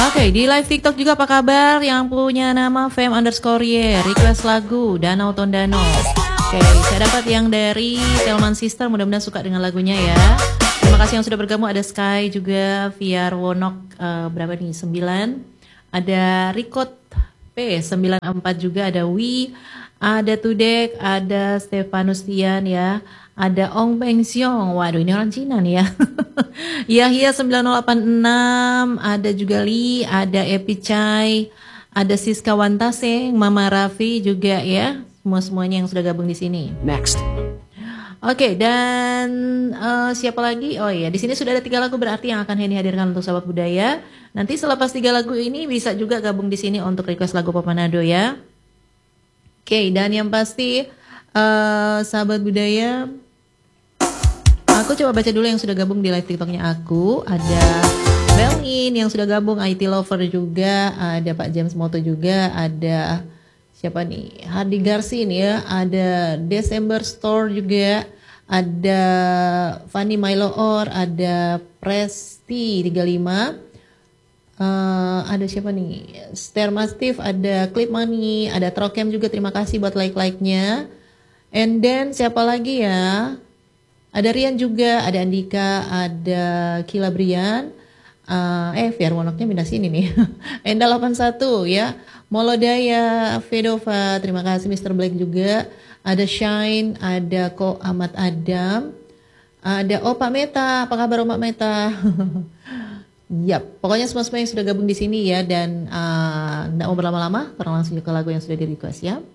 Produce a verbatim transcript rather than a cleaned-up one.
Oke, di live TikTok juga apa kabar? Yang punya nama fem underscore ye, request lagu Danau Tondano. Oke, saya dapat yang dari Telman Sister, mudah-mudahan suka dengan lagunya ya. Terima kasih yang sudah bergabung, ada Sky juga, Viar Wonok, uh, berapa nih, sembilan. Ada Rikot P sembilan empat juga, ada Wi, ada Tudek, ada Stefanus Tian ya. Ada Ong Peng Siong, waduh ini orang Cina nih ya. Yahya sembilan nol delapan enam, ada juga Li, ada Epi Chai, ada Siska Wantaseng, Mama Raffi juga ya. Semua-semuanya yang sudah gabung di sini. Next. Oke, dan uh, siapa lagi? Oh iya, di sini sudah ada tiga lagu berarti yang akan Henny hadirkan untuk sahabat budaya. Nanti selepas tiga lagu ini bisa juga gabung di sini untuk request lagu Pop Manado ya. Oke, dan yang pasti uh, sahabat budaya, aku coba baca dulu yang sudah gabung di live TikToknya aku. Ada Belin yang sudah gabung, I T Lover juga, ada Pak James Moto juga, ada siapa nih? Hardy Garsin ya, ada December Store juga, ada Fanny Mailoor, ada Presti tiga puluh lima, uh, ada siapa nih? Ster Mastif, ada Clip Money, ada Trokem juga, terima kasih buat like-like-nya. And then siapa lagi ya? Ada Rian juga, ada Andika, ada Kila Brian, uh, eh Fiar Wonoknya pindah sini nih. Enda delapan satu ya, Molodaya, Fedova, terima kasih mister Black juga. Ada Shine, ada Ko Ahmad Adam, ada Opa Meta, apa kabar Opa Meta? Yap, pokoknya semua-semua yang sudah gabung di sini ya, dan uh, nggak mau berlama-lama, karena langsung ke lagu yang sudah di request ya.